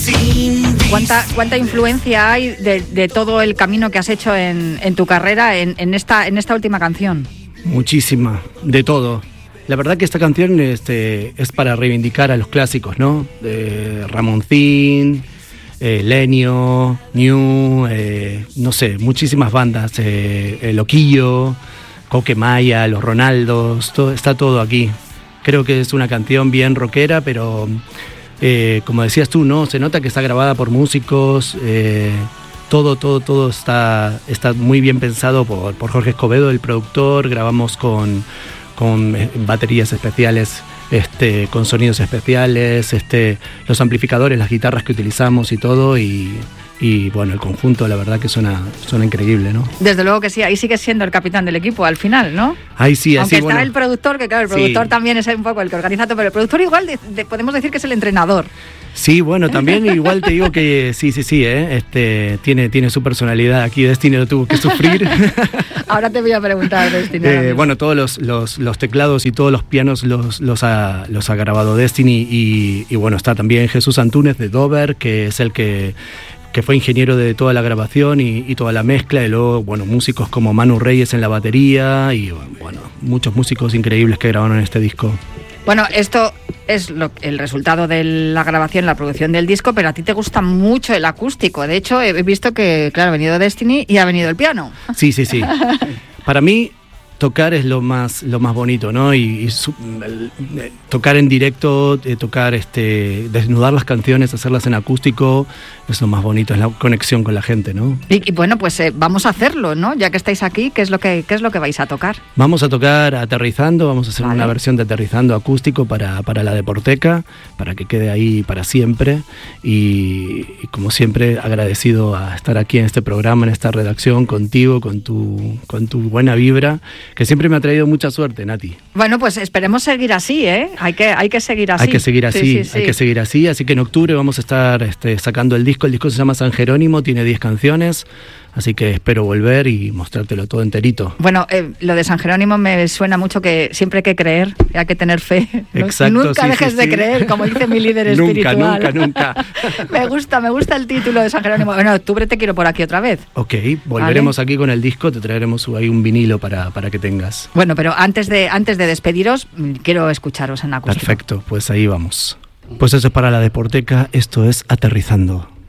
¿Cuánta influencia hay de todo el camino que has hecho en tu carrera en esta última canción? Muchísima, de todo. La verdad que esta canción es para reivindicar a los clásicos, ¿no? Ramoncín, Lenio, New, no sé, muchísimas bandas, Loquillo, Coquemaya, Los Ronaldos, está todo aquí. Creo que es una canción bien rockera, pero como decías tú, ¿no? Se nota que está grabada por músicos, todo está muy bien pensado por Jorge Escobedo, el productor. Grabamos con baterías especiales, con sonidos especiales, los amplificadores, las guitarras que utilizamos y todo, y bueno, el conjunto la verdad que suena increíble, ¿no? Desde luego que sí, ahí sigues siendo el capitán del equipo al final, ¿no? Ahí sí, así. Aunque está el productor, que claro, el productor también es un poco el que organiza todo, pero el productor igual podemos decir que es el entrenador. Sí, bueno, también igual te digo que sí, tiene su personalidad. Aquí Destiny lo tuvo que sufrir. Ahora te voy a preguntar, Destiny. Bueno, todos los teclados y todos los pianos los ha grabado Destiny, y bueno, está también Jesús Antúnez de Dover, que es el que fue ingeniero de toda la grabación y toda la mezcla, y luego, bueno, músicos como Manu Reyes en la batería, y bueno, muchos músicos increíbles que grabaron este disco. Bueno, esto es el resultado de la grabación, la producción del disco, pero a ti te gusta mucho el acústico. De hecho, he visto que, claro, ha venido Destiny y ha venido el piano. Sí. Para mí, tocar es lo más bonito, ¿no? Tocar en directo, desnudar las canciones, hacerlas en acústico, es lo más bonito, es la conexión con la gente, ¿no? Y bueno, pues vamos a hacerlo, ¿no? Ya que estáis aquí, ¿qué es lo que vais a tocar? Vamos a tocar Aterrizando, vamos a hacer una versión de Aterrizando acústico para la Deporteca, para que quede ahí para siempre, y como siempre, agradecido a estar aquí en este programa, en esta redacción, contigo, con tu buena vibra, que siempre me ha traído mucha suerte, Nati. Bueno, pues esperemos seguir así, ¿eh? Hay que seguir así. Hay que seguir así, sí. Hay que seguir así, así que en octubre vamos a estar sacando el disco se llama San Jerónimo, tiene 10 canciones, así que espero volver y mostrártelo todo enterito. Bueno, lo de San Jerónimo me suena mucho, que siempre hay que creer, hay que tener fe. Exacto, nunca dejes de creer, como dice mi líder espiritual. Nunca. Me gusta el título de San Jerónimo. Bueno, en octubre te quiero por aquí otra vez. Ok, volveremos aquí con el disco, te traeremos ahí un vinilo para que tengas. Bueno, pero antes de despediros, quiero escucharos en acústico. Perfecto, pues ahí vamos. Pues eso es para la Deporteca, esto es Aterrizando.